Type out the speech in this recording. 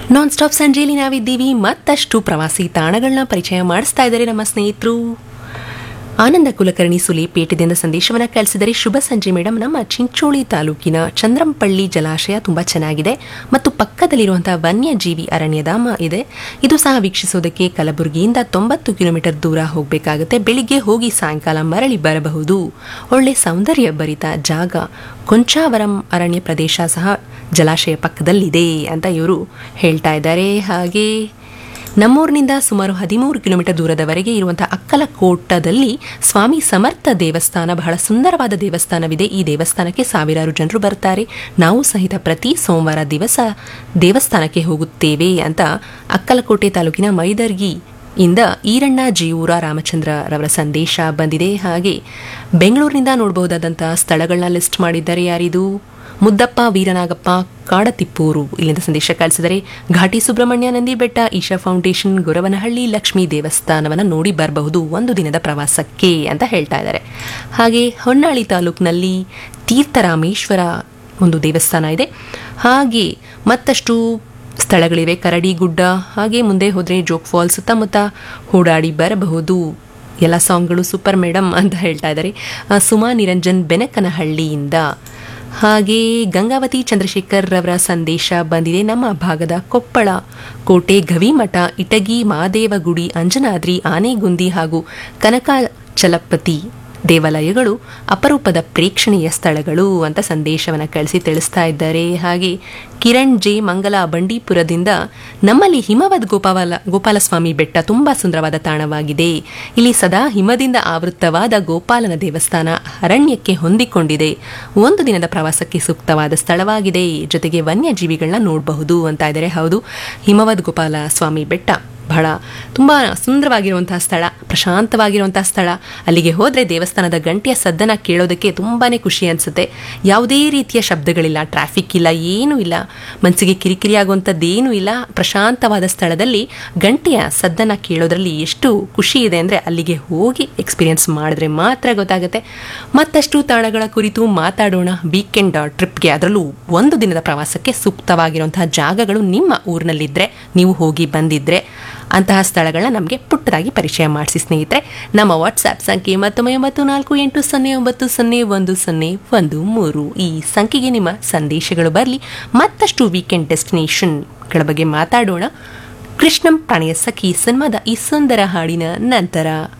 Non stop ಸಂಜೆಯಲ್ಲಿ ನಾವಿದ್ದೀವಿ. ಮತ್ತಷ್ಟು ಪ್ರವಾಸಿ ತಾಣಗಳನ್ನ ಪರಿಚಯ ಮಾಡಿಸ್ತಾ ಇದ್ದಾರೆ ನಮ್ಮ ಸ್ನೇಹಿತರು. ಆನಂದ ಕುಲಕರ್ಣಿ ಸುಲೇಪೇಟದಿಂದ ಸಂದೇಶವನ್ನ ಕಳಿಸಿದರೆ, ಶುಭ ಸಂಜೆ ಮೇಡಮ್, ನಮ್ಮ ಚಿಂಚೋಳಿ ತಾಲೂಕಿನ ಚಂದ್ರಂಪಳ್ಳಿ ಜಲಾಶಯ ತುಂಬಾ ಚೆನ್ನಾಗಿದೆ ಮತ್ತು ಪಕ್ಕದಲ್ಲಿರುವಂತಹ ವನ್ಯಜೀವಿ ಅರಣ್ಯಧಾಮ ಇದೆ. ಇದು ಸಹ ವೀಕ್ಷಿಸೋದಕ್ಕೆ ಕಲಬುರಗಿಯಿಂದ 90 ಕಿಲೋಮೀಟರ್ ದೂರ ಹೋಗಬೇಕಾಗುತ್ತೆ. ಬೆಳಿಗ್ಗೆ ಹೋಗಿ ಸಾಯಂಕಾಲ ಮರಳಿ ಬರಬಹುದು. ಒಳ್ಳೆ ಸೌಂದರ್ಯ ಭರಿತ ಜಾಗ. ಕೊಂಚಾವರಂ ಅರಣ್ಯ ಪ್ರದೇಶ ಸಹ ಜಲಾಶಯ ಪಕ್ಕದಲ್ಲಿದೆ ಅಂತ ಇವರು ಹೇಳ್ತಾ ಇದ್ದಾರೆ. ಹಾಗೆ ನಮ್ಮೂರಿನಿಂದ ಸುಮಾರು 13 ಕಿಲೋಮೀಟರ್ ದೂರದವರೆಗೆ ಇರುವಂತಹ ಅಕ್ಕಲಕೋಟದಲ್ಲಿ ಸ್ವಾಮಿ ಸಮರ್ಥ ದೇವಸ್ಥಾನ ಬಹಳ ಸುಂದರವಾದ ದೇವಸ್ಥಾನವಿದೆ. ಈ ದೇವಸ್ಥಾನಕ್ಕೆ ಸಾವಿರಾರು ಜನರು ಬರ್ತಾರೆ. ನಾವು ಸಹಿತ ಪ್ರತಿ ಸೋಮವಾರ ದಿವಸ ದೇವಸ್ಥಾನಕ್ಕೆ ಹೋಗುತ್ತೇವೆ ಅಂತ ಅಕ್ಕಲಕೋಟೆ ತಾಲೂಕಿನ ಮೈದರ್ಗಿ ಇಂದ ಈರಣ್ಣ ಜೀವೂರ ರಾಮಚಂದ್ರ ರವರ ಸಂದೇಶ ಬಂದಿದೆ. ಹಾಗೆ ಬೆಂಗಳೂರಿನಿಂದ ನೋಡಬಹುದಾದಂತಹ ಸ್ಥಳಗಳನ್ನ ಲಿಸ್ಟ್ ಮಾಡಿದ್ದಾರೆ. ಯಾರಿದು? ಮುದ್ದಪ್ಪ ವೀರನಾಗಪ್ಪ ಕಾಡತಿಪ್ಪೂರು ಇಲ್ಲಿಂದ ಸಂದೇಶ ಕಳಿಸಿದರೆ, ಘಾಟಿ ಸುಬ್ರಹ್ಮಣ್ಯ, ನಂದಿ ಬೆಟ್ಟ, ಈಶಾ ಫೌಂಡೇಶನ್, ಗೊರವನಹಳ್ಳಿ ಲಕ್ಷ್ಮೀ ದೇವಸ್ಥಾನವನ್ನು ನೋಡಿ ಬರಬಹುದು ಒಂದು ದಿನದ ಪ್ರವಾಸಕ್ಕೆ ಅಂತ ಹೇಳ್ತಾ ಇದ್ದಾರೆ. ಹಾಗೆ ಹೊನ್ನಾಳಿ ತಾಲೂಕಿನಲ್ಲಿ ತೀರ್ಥರಾಮೇಶ್ವರ ಒಂದು ದೇವಸ್ಥಾನ ಇದೆ. ಹಾಗೆ ಮತ್ತಷ್ಟು ಸ್ಥಳಗಳಿವೆ. ಕರಡಿ ಗುಡ್ಡ, ಹಾಗೆ ಮುಂದೆ ಹೋದರೆ ಜೋಗ್ ಫಾಲ್ಸ್, ಸುತ್ತಮುತ್ತ ಓಡಾಡಿ ಬರಬಹುದು. ಎಲ್ಲ ಸಾಂಗ್ಗಳು ಸೂಪರ್ ಮೇಡಮ್ ಅಂತ ಹೇಳ್ತಾ ಇದ್ದಾರೆ. ಸುಮಾ ನಿರಂಜನ್ ಬೆನಕನಹಳ್ಳಿಯಿಂದ. ಹಾಗೆ ಗಂಗಾವತಿ ಚಂದ್ರಶೇಖರ್ ರವರ ಸಂದೇಶ ಬಂದಿದೆ. ನಮ್ಮ ಭಾಗದ ಕೊಪ್ಪಳ ಕೋಟೆ, ಗವಿಮಠ, ಇಟಗಿ, ಮಹಾದೇವಗುಡಿ, ಅಂಜನಾದ್ರಿ, ಆನೆಗುಂದಿ ಹಾಗೂ ಕನಕಾಚಲಪತಿ ದೇವಾಲಯಗಳು ಅಪರೂಪದ ಪ್ರೇಕ್ಷಣೀಯ ಸ್ಥಳಗಳು ಅಂತ ಸಂದೇಶವನ್ನು ಕಳಿಸಿ ತಿಳಿಸ್ತಾ ಇದ್ದಾರೆ. ಹಾಗೆ ಕಿರಣ್ ಜೆ ಮಂಗಲ ಬಂಡೀಪುರದಿಂದ, ನಮ್ಮಲ್ಲಿ ಹಿಮವದ್ ಗೋಪಾಲಸ್ವಾಮಿ ಬೆಟ್ಟ ತುಂಬಾ ಸುಂದರವಾದ ತಾಣವಾಗಿದೆ. ಇಲ್ಲಿ ಸದಾ ಹಿಮದಿಂದ ಆವೃತ್ತವಾದ ಗೋಪಾಲನ ದೇವಸ್ಥಾನ ಅರಣ್ಯಕ್ಕೆ ಹೊಂದಿಕೊಂಡಿದೆ. ಒಂದು ದಿನದ ಪ್ರವಾಸಕ್ಕೆ ಸೂಕ್ತವಾದ ಸ್ಥಳವಾಗಿದೆ. ಜೊತೆಗೆ ವನ್ಯಜೀವಿಗಳನ್ನ ನೋಡಬಹುದು ಅಂತ ಇದ್ದಾರೆ. ಹೌದು, ಹಿಮವದ್ ಗೋಪಾಲ ಸ್ವಾಮಿ ಬೆಟ್ಟ ಬಹಳ ತುಂಬ ಸುಂದರವಾಗಿರುವಂತಹ ಸ್ಥಳ, ಪ್ರಶಾಂತವಾಗಿರುವಂತಹ ಸ್ಥಳ. ಅಲ್ಲಿಗೆ ಹೋದರೆ ದೇವಸ್ಥಾನದ ಗಂಟೆಯ ಸದ್ದನ್ನು ಕೇಳೋದಕ್ಕೆ ತುಂಬಾ ಖುಷಿ ಅನಿಸುತ್ತೆ. ಯಾವುದೇ ರೀತಿಯ ಶಬ್ದಗಳಿಲ್ಲ, ಟ್ರಾಫಿಕ್ ಇಲ್ಲ, ಏನೂ ಇಲ್ಲ, ಮನಸ್ಸಿಗೆ ಕಿರಿಕಿರಿ ಆಗುವಂಥದ್ದೇನೂ ಇಲ್ಲ. ಪ್ರಶಾಂತವಾದ ಸ್ಥಳದಲ್ಲಿ ಗಂಟೆಯ ಸದ್ದನ್ನು ಕೇಳೋದ್ರಲ್ಲಿ ಎಷ್ಟು ಖುಷಿ ಇದೆ ಅಂದರೆ ಅಲ್ಲಿಗೆ ಹೋಗಿ ಎಕ್ಸ್ಪೀರಿಯನ್ಸ್ ಮಾಡಿದ್ರೆ ಮಾತ್ರ ಗೊತ್ತಾಗುತ್ತೆ. ಮತ್ತಷ್ಟು ತಾಣಗಳ ಕುರಿತು ಮಾತಾಡೋಣ. ವೀಕೆಂಡ್ ಟ್ರಿಪ್ಗೆ, ಅದರಲ್ಲೂ ಒಂದು ದಿನದ ಪ್ರವಾಸಕ್ಕೆ ಸೂಕ್ತವಾಗಿರುವಂತಹ ಜಾಗಗಳು ನಿಮ್ಮ ಊರಿನಲ್ಲಿದ್ದರೆ, ನೀವು ಹೋಗಿ ಬಂದಿದ್ದರೆ ಅಂತಹ ಸ್ಥಳಗಳನ್ನ ನಮಗೆ ಪುಟ್ಟದಾಗಿ ಪರಿಚಯ ಮಾಡಿಸಿ ಸ್ನೇಹಿತರೆ. ನಮ್ಮ ವಾಟ್ಸ್ಆ್ಯಪ್ ಸಂಖ್ಯೆ 944890010113 ಈ ಸಂಖ್ಯೆಗೆ ನಿಮ್ಮ ಸಂದೇಶಗಳು ಬರಲಿ. ಮತ್ತಷ್ಟು ವೀಕೆಂಡ್ ಡೆಸ್ಟಿನೇಷನ್ಗಳ ಬಗ್ಗೆ ಮಾತಾಡೋಣ. ಕೃಷ್ಣಂ ಪ್ರಾಣಿಯ ಸಖಿ ಸಿನಿಮಾದ ಈ ಸುಂದರ ಹಾಡಿನ ನಂತರ.